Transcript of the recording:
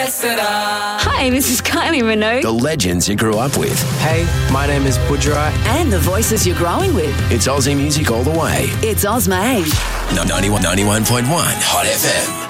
Hi, this is Kylie Minogue. The legends you grew up with. Hey, my name is Budra. And the voices you're growing with. It's Aussie music all the way. It's Ozma 8. 91.1 Hot FM.